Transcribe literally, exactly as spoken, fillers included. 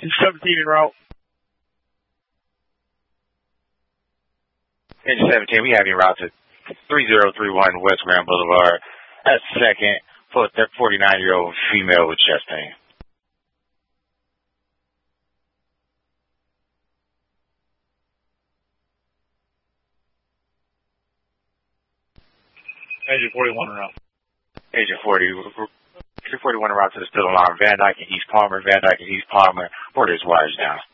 And seventeen en route. Engine seventeen, we have you en route to three zero three one West Grand Boulevard. That's second for a forty-nine-year-old female with chest pain. Agent forty-one en route. Agent forty, Agent forty-one en route to the still alarm. Van Dyke and East Palmer. Van Dyke and East Palmer. Order his wires down.